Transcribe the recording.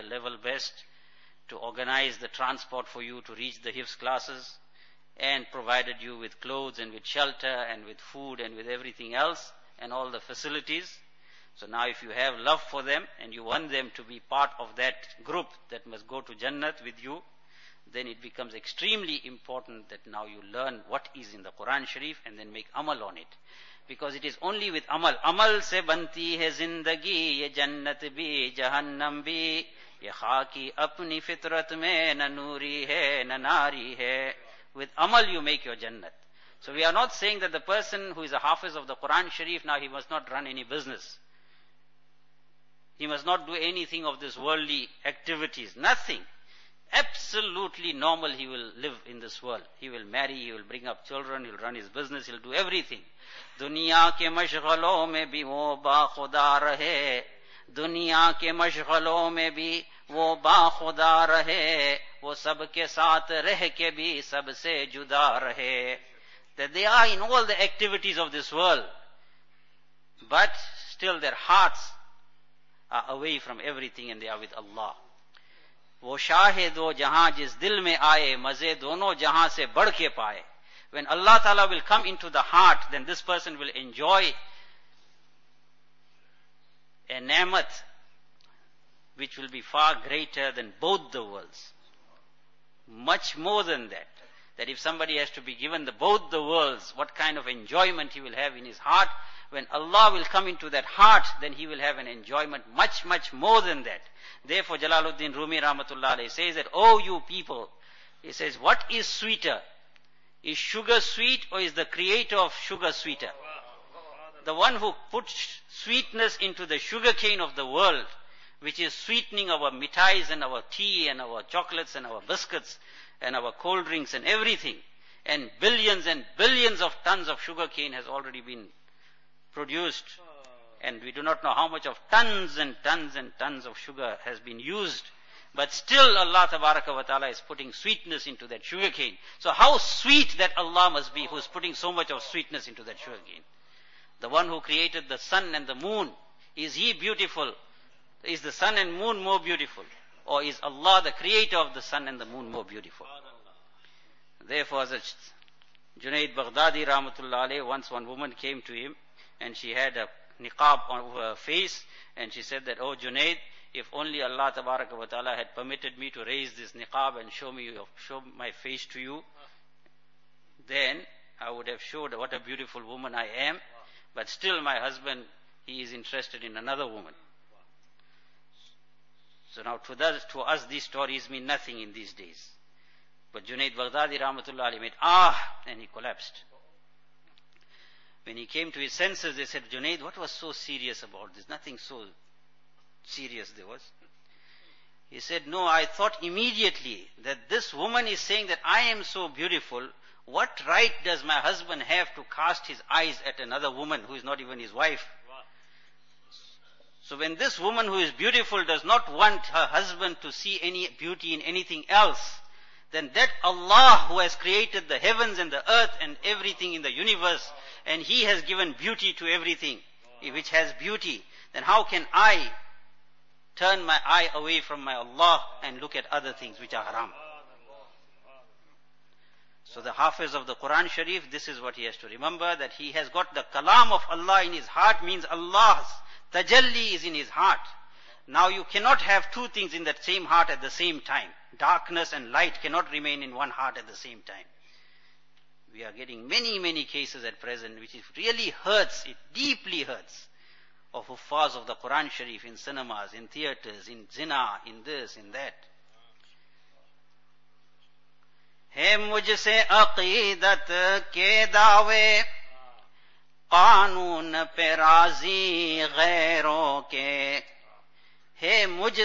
their level best to organize the transport for you to reach the Hifz classes, and provided you with clothes and with shelter and with food and with everything else and all the facilities. So now if you have love for them and you want them to be part of that group that must go to Jannat with you, then it becomes extremely important that now you learn what is in the Quran Sharif and then make amal on it. Because it is only with amal. Amal se banti hai zindagi, ye jannat bhi, jahannam bhi, ye khaki apni fitrat mein, na noori hai, na nari hai. With amal you make your jannat. So we are not saying that the person who is a hafiz of the Quran Sharif, now he must not run any business. He must not do anything of this worldly activities. Nothing. Absolutely normal he will live in this world. He will marry, he will bring up children, he will run his business, he will do everything. Duniya ke mashghalon mein bhi wo ba khuda rahe. Duniya ke mashghalon mein bhi wo ba khuda rahe. Wo sabke saath reh ke bhi sabse juda rahe. That they are in all the activities of this world, but still their hearts are away from everything and they are with Allah. वो शाहे दो जहां जिस दिल में आए मजे दोनों जहां से बढ़ के पाए. When Allah Ta'ala will come into the heart, then this person will enjoy a ne'mat which will be far greater than both the worlds. Much more than that. That if somebody has to be given both the worlds, what kind of enjoyment he will have in his heart. When Allah will come into that heart, then he will have an enjoyment much, much more than that. Therefore, Jalaluddin Rumi Rahmatullah Alayhi says that, oh you people, he says, what is sweeter? Is sugar sweet or is the creator of sugar sweeter? The one who puts sweetness into the sugar cane of the world, which is sweetening our mitais and our tea and our chocolates and our biscuits and our cold drinks and everything. And billions of tons of sugar cane has already been produced, and we do not know how much of tons and tons and tons of sugar has been used, but still Allah Tabaraka wa Ta'ala is putting sweetness into that sugar cane. So how sweet that Allah must be who is putting so much of sweetness into that sugar cane. The one who created the sun and the moon, is he beautiful? Is the sun and moon more beautiful? Or is Allah the creator of the sun and the moon more beautiful? Therefore, as Junaid Baghdadi Rahmatullah Alayhi, once one woman came to him and she had a niqab on her face, and she said that, oh Junaid, if only Allah Tabaraka wa Ta'ala had permitted me to raise this niqab and show my face to you, then I would have showed what a beautiful woman I am, but still my husband, he is interested in another woman. So now to us these stories mean nothing in these days. But Junaid Baghdadi Rahmatullah Alayhi made, and he collapsed. When he came to his senses, they said, Junaid, what was so serious about this? Nothing so serious there was. He said, no, I thought immediately that this woman is saying that I am so beautiful. What right does my husband have to cast his eyes at another woman who is not even his wife? So when this woman who is beautiful does not want her husband to see any beauty in anything else, then that Allah who has created the heavens and the earth and everything in the universe, and He has given beauty to everything which has beauty, then how can I turn my eye away from my Allah and look at other things which are haram? So the Hafiz of the Quran Sharif, this is what he has to remember, that he has got the kalam of Allah in his heart, means Allah's tajalli is in his heart. Now you cannot have two things in that same heart at the same time. Darkness and light cannot remain in one heart at the same time. We are getting many cases at present which it really hurts, it deeply hurts, of huffaz of the Quran Sharif in cinemas, in theaters, in zina, in this, in that. है मुझसे अकीदत के दावे कानून पे राजी गैरों के है मुझ